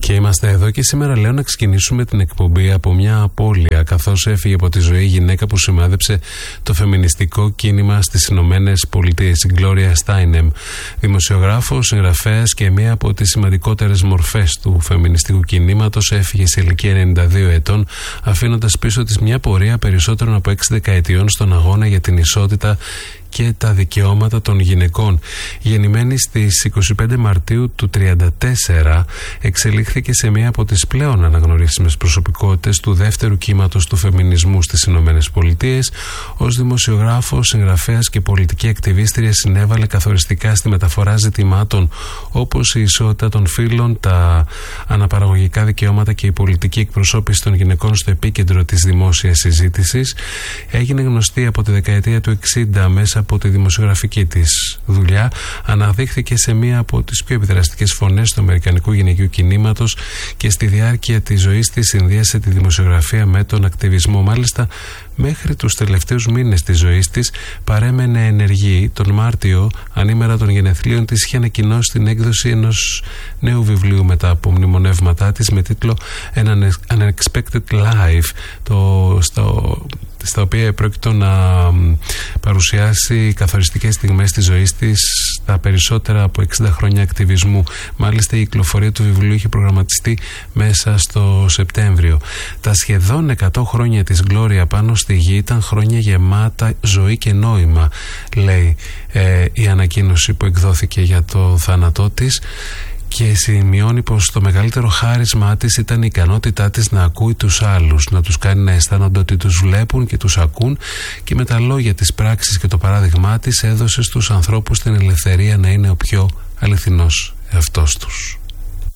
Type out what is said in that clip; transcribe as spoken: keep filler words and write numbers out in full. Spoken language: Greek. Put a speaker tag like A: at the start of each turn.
A: Και είμαστε εδώ και σήμερα λέω να ξεκινήσουμε την εκπομπή από μια απώλεια, καθώς έφυγε από τη ζωή η γυναίκα που σημάδεψε το φεμινιστικό κίνημα στις Ηνωμένες Πολιτείες, η Gloria Steinem. Δημοσιογράφος, συγγραφέας και μία από τις σημαντικότερες μορφές του φεμινιστικού κινήματος, έφυγε σε ηλικία ενενήντα δύο ετών, αφήνοντας πίσω της μια πορεία περισσότερων από έξι δεκαετιών στον αγώνα για την ισότητα και τα δικαιώματα των γυναικών. Γεννημένη στις είκοσι πέντε Μαρτίου του χίλια εννιακόσια τριάντα τέσσερα, εξελίχθηκε σε μία από τις πλέον αναγνωρίσιμες προσωπικότητες του δεύτερου κύματος του φεμινισμού στις Ηνωμένες Πολιτείες. Ως δημοσιογράφος, συγγραφέας και πολιτική ακτιβίστρια συνέβαλε καθοριστικά στη μεταφορά ζητημάτων όπως η ισότητα των φύλων, τα αναπαραγωγικά δικαιώματα και η πολιτική εκπροσώπηση των γυναικών στο επίκεντρο της δημόσιας συζήτησης. Έγινε γνωστή από τη δεκαετία του εξήντα μέσα από τη δημοσιογραφική της δουλειά, αναδείχθηκε σε μία από τις πιο επιδραστικές φωνές του αμερικανικού γυναικείου κινήματος και στη διάρκεια της ζωής της συνδύασε τη δημοσιογραφία με τον ακτιβισμό. Μάλιστα, μέχρι τους τελευταίους μήνες της ζωής της παρέμενε ενεργή. Τον Μάρτιο, ανήμερα των γενεθλίων της, είχε ανακοινώσει την έκδοση ενός νέου βιβλίου με τα απομνημονεύματά της με τίτλο An Unexpected Life, το, στο, στα οποία πρόκειται να παρουσιάσει καθοριστικές στιγμές της ζωής της, τα περισσότερα από εξήντα χρόνια ακτιβισμού. Μάλιστα, η κυκλοφορία του βιβλίου είχε προγραμματιστεί μέσα στο Σεπτέμβριο. Τα σχεδόν εκατό χρόνια της Gloria πάνω στη γη ήταν χρόνια γεμάτα ζωή και νόημα, λέει ε, η ανακοίνωση που εκδόθηκε για το θάνατό της, και σημειώνει πως το μεγαλύτερο χάρισμά της ήταν η ικανότητά της να ακούει τους άλλους, να τους κάνει να αισθάνονται ότι τους βλέπουν και τους ακούν, και με τα λόγια της, πράξης και το παράδειγμά της έδωσε στους ανθρώπους την ελευθερία να είναι ο πιο αληθινός εαυτός τους.